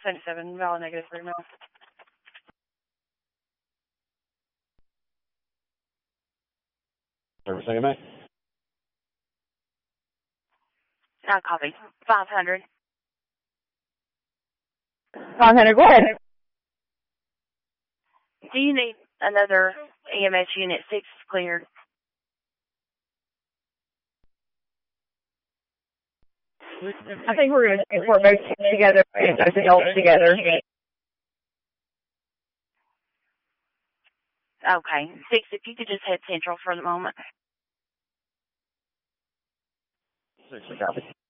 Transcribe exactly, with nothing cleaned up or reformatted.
seventy-seven, valid negative three miles. Everything you may. I copy. five hundred. five hundred, go ahead. Do you need another E M S unit? Six is cleared. I think we're going to report both together and both adults together. Okay. Six, if you could just head central for the moment. Six, copy.